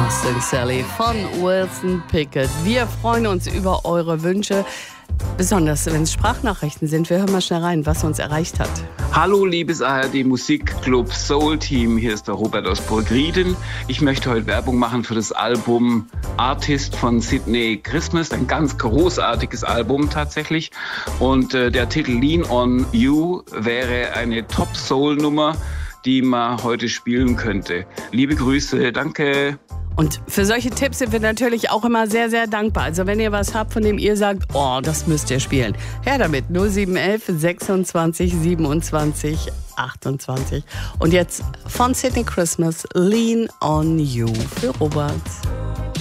Sing Sally von Wilson Pickett. Wir freuen uns über eure Wünsche, besonders wenn es Sprachnachrichten sind. Wir hören mal schnell rein, was uns erreicht hat. Hallo, liebes ARD Musikclub Soul Team, hier ist der Robert aus Burgrieden. Ich möchte heute Werbung machen für das Album Artist von Sidney Christmas, ein ganz großartiges Album tatsächlich. Und der Titel Lean on You wäre eine Top-Soul-Nummer, die man heute spielen könnte. Liebe Grüße, danke. Und für solche Tipps sind wir natürlich auch immer sehr, sehr dankbar. Also wenn ihr was habt, von dem ihr sagt, oh, das müsst ihr spielen. Her damit, 0711 26 27 28. Und jetzt von Sidney Christmas, Lean on You für Robert.